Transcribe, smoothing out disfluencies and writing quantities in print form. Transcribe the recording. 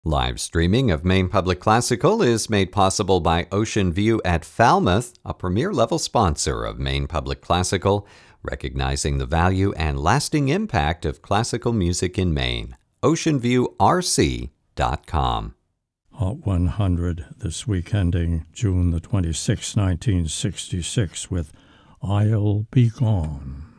Live streaming of Maine Public Classical is made possible by Ocean View at Falmouth, a premier-level sponsor of Maine Public Classical, recognizing the value and lasting impact of classical music in Maine. OceanViewRC.com. Hot 100 this week ending June the 26th, 1966 with I'll Be Gone.